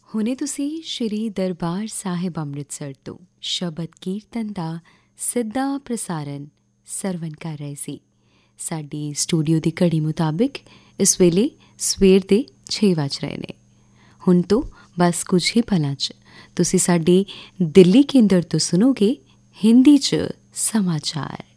ਹੁਣੇ ਤੁਸੀਂ ਸ਼੍ਰੀ ਦਰਬਾਰ ਸਾਹਿਬ ਅੰਮ੍ਰਿਤਸਰ ਤੋਂ ਸ਼ਬਦ ਕੀਰਤਨ ਦਾ ਸਿੱਧਾ ਪ੍ਰਸਾਰਨ ਸਰਵਣ ਕਰ ਰਹੇ ਸੀ। ਸਾਡੀ ਸਟੂਡੀਓ ਦੀ ਘੜੀ ਮੁਤਾਬਿਕ ਇਸ ਵੇਲੇ ਸਵੇਰ ਦੇ 6 ਵੱਜ ਰਹੇ ਨੇ। ਹੁਣ ਤੋਂ ਬਸ ਕੁਝ ਹੀ ਪਲਾਂ 'ਚ ਤੁਸੀਂ ਸਾਡੀ ਦਿੱਲੀ ਕੇਂਦਰ ਤੋਂ ਸੁਣੋਗੇ ਹਿੰਦੀ 'ਚ ਸਮਾਚਾਰ।